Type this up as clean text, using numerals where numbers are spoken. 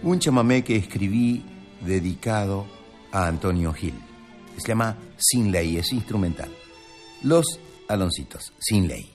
un chamamé que escribí dedicado a Antonio Gil. Se llama Sin Ley, es instrumental. Los Aloncitos, Sin Ley.